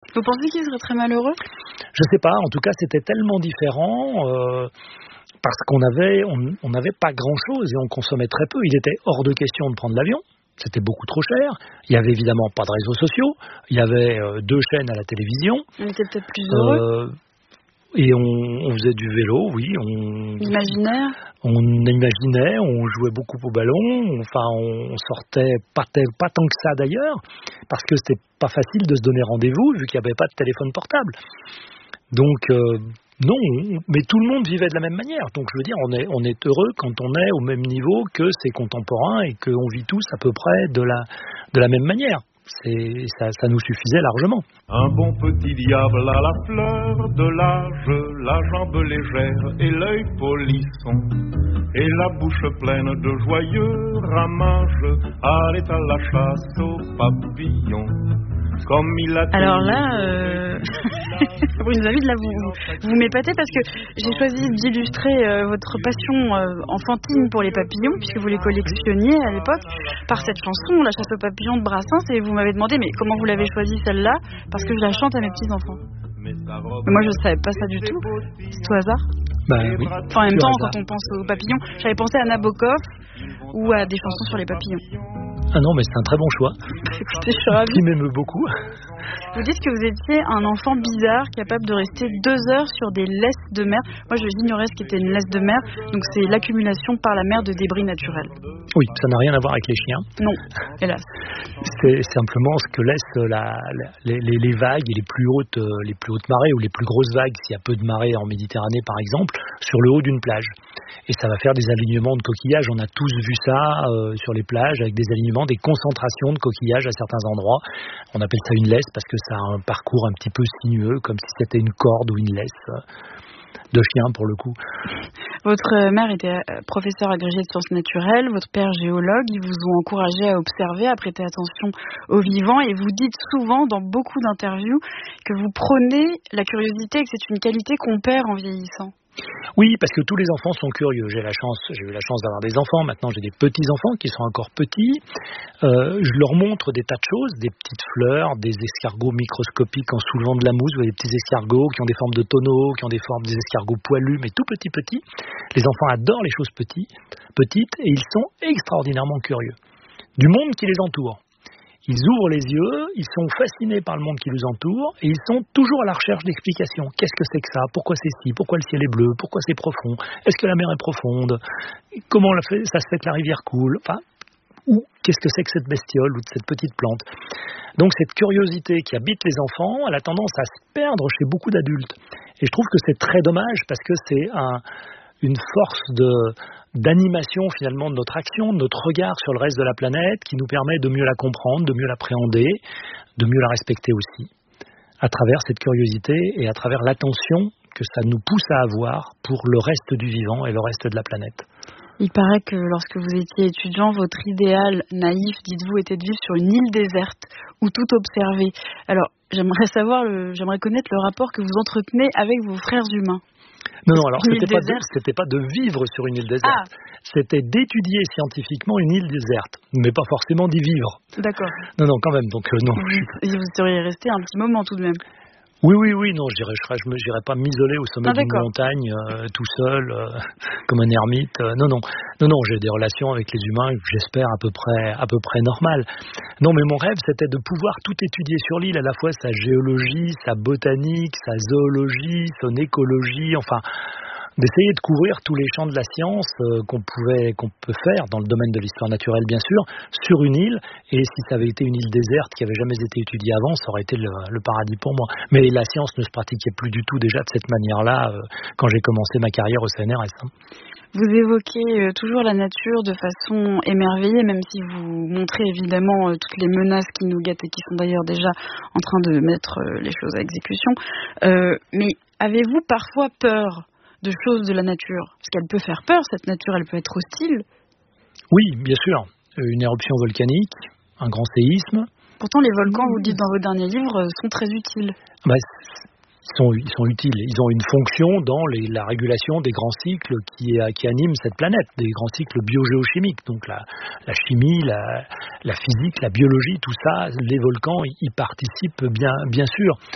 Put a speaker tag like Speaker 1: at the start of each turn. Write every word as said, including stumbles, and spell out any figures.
Speaker 1: Vous pensez qu'il serait très malheureux ?
Speaker 2: Je sais pas, en tout cas c'était tellement différent euh, parce qu'on avait on on n'avait pas grand-chose et on consommait très peu. Il était hors de question de prendre l'avion, c'était beaucoup trop cher. Il y avait évidemment pas de réseaux sociaux, il y avait euh, deux chaînes à la télévision.
Speaker 1: On était peut-être plus heureux.
Speaker 2: Euh, et on, on faisait du vélo, oui. On,
Speaker 1: Imaginaire.
Speaker 2: On imaginait, on jouait beaucoup au ballon, enfin on sortait pas, tel, pas tant que ça d'ailleurs, parce que c'était pas facile de se donner rendez-vous vu qu'il n'y avait pas de téléphone portable. Donc euh, non, mais tout le monde vivait de la même manière. Donc je veux dire, on est, on est heureux quand on est au même niveau que ses contemporains et qu'on vit tous à peu près de la, de la même manière. C'est, ça, ça nous suffisait largement.
Speaker 3: Un bon petit diable à la fleur de l'âge, la jambe légère et l'œil polisson, et la bouche pleine de joyeux ramages, allait à la chasse aux papillons. Comme il a
Speaker 1: Alors là, euh... Bruno David, là vous, vous m'épatez parce que j'ai choisi d'illustrer euh, votre passion euh, enfantine pour les papillons, puisque vous les collectionniez à l'époque, par cette chanson, La chasse aux papillons de Brassens, et vous m'avez demandé, mais comment vous l'avez choisie celle-là ? Parce que je la chante à mes petits-enfants. Mais moi je ne savais pas ça du tout, c'est au hasard.
Speaker 2: Bah, oui.
Speaker 1: Enfin, en même temps, quand on pense aux papillons, j'avais pensé à Nabokov ou à des chansons sur les papillons.
Speaker 2: Ah non, mais c'est un très bon choix.
Speaker 1: Écoutez, je suis ravie.
Speaker 2: Qui m'émeut beaucoup.
Speaker 1: Vous dites que vous étiez un enfant bizarre, capable de rester deux heures sur des laisses de mer. Moi, je ignorais ce qu'était une laisse de mer. Donc, c'est l'accumulation par la mer de débris naturels.
Speaker 2: Oui, ça n'a rien à voir avec les chiens.
Speaker 1: Non, hélas.
Speaker 2: C'est simplement ce que laissent la, la, les, les vagues et les plus hautes, les plus hautes marées ou les plus grosses vagues, s'il y a peu de marées en Méditerranée, par exemple, sur le haut d'une plage. Et ça va faire des alignements de coquillages. On a tous vu ça euh, sur les plages, avec des alignements, des concentrations de coquillages à certains endroits. On appelle ça une laisse parce que ça a un parcours un petit peu sinueux, comme si c'était une corde ou une laisse de chien pour le coup.
Speaker 1: Votre mère était professeure agrégée de sciences naturelles, votre père géologue. Ils vous ont encouragé à observer, à prêter attention aux vivants, et vous dites souvent dans beaucoup d'interviews que vous prônez la curiosité et que c'est une qualité qu'on perd en vieillissant.
Speaker 2: Oui, parce que tous les enfants sont curieux. J'ai la chance, j'ai eu la chance d'avoir des enfants. Maintenant, j'ai des petits-enfants qui sont encore petits. Euh, je leur montre des tas de choses, des petites fleurs, des escargots microscopiques en soulevant de la mousse. Vous voyez, des petits escargots qui ont des formes de tonneaux, qui ont des formes des escargots poilus, mais tout petits, petits. Les enfants adorent les choses petites, petites, et ils sont extraordinairement curieux du monde qui les entoure. Ils ouvrent les yeux, ils sont fascinés par le monde qui nous entoure et ils sont toujours à la recherche d'explications. Qu'est-ce que c'est que ça ? Pourquoi c'est ci ? Pourquoi le ciel est bleu ? Pourquoi c'est profond ? Est-ce que la mer est profonde ? Comment ça se fait que la rivière coule ? Enfin, ou qu'est-ce que c'est que cette bestiole ou cette petite plante ? Donc cette curiosité qui habite les enfants, elle a tendance à se perdre chez beaucoup d'adultes. Et je trouve que c'est très dommage parce que c'est un... une force de, d'animation finalement de notre action, de notre regard sur le reste de la planète qui nous permet de mieux la comprendre, de mieux l'appréhender, de mieux la respecter aussi, à travers cette curiosité et à travers l'attention que ça nous pousse à avoir pour le reste du vivant et le reste de la planète.
Speaker 1: Il paraît que lorsque vous étiez étudiant, votre idéal naïf, dites-vous, était de vivre sur une île déserte où tout observer. Alors, j'aimerais savoir, le, j'aimerais connaître le rapport que vous entretenez avec vos frères humains.
Speaker 2: Non, non, alors c'était pas, de, c'était pas de vivre sur une île déserte, ah. C'était d'étudier scientifiquement une île déserte, mais pas forcément d'y vivre.
Speaker 1: D'accord.
Speaker 2: Non, non, quand même, donc euh, non.
Speaker 1: Vous, vous seriez resté un petit moment tout de même.
Speaker 2: Oui, oui, oui, non, je dirais, je n'irais pas m'isoler au sommet ah, d'une montagne euh, tout seul, euh, comme un ermite. Euh, non, non, non, non, j'ai des relations avec les humains, j'espère à peu près, à peu près normales. Non, mais mon rêve, c'était de pouvoir tout étudier sur l'île, à la fois sa géologie, sa botanique, sa zoologie, son écologie, enfin, d'essayer de couvrir tous les champs de la science euh, qu'on pouvait, qu'on peut faire dans le domaine de l'histoire naturelle, bien sûr, sur une île. Et si ça avait été une île déserte qui avait jamais été étudiée avant, ça aurait été le, le paradis pour moi. Mais la science ne se pratiquait plus du tout déjà de cette manière-là euh, quand j'ai commencé ma carrière au C N R S. Hein.
Speaker 1: Vous évoquez euh, toujours la nature de façon émerveillée, même si vous montrez évidemment euh, toutes les menaces qui nous guettent et qui sont d'ailleurs déjà en train de mettre euh, les choses à exécution. Euh, mais avez-vous parfois peur de choses de la nature? Parce qu'elle peut faire peur, cette nature, elle peut être hostile.
Speaker 2: Oui, bien sûr. Une éruption volcanique, un grand séisme.
Speaker 1: Pourtant, les volcans, vous le dites dans vos derniers livres, sont très utiles.
Speaker 2: Bah, ils, sont, ils sont utiles. Ils ont une fonction dans les, la régulation des grands cycles qui, qui animent cette planète, des grands cycles biogéochimiques. Donc la, la chimie, la, la physique, la biologie, tout ça, les volcans y participent bien, bien sûr.